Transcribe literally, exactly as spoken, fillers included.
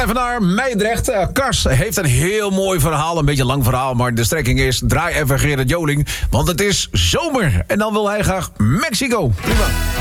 even naar Meidrecht. Uh, Kars heeft een heel mooi verhaal. Een beetje een lang verhaal, maar de strekking is... draai even Gerrit Joling, want het is zomer. En dan wil hij graag Mexico. Prima.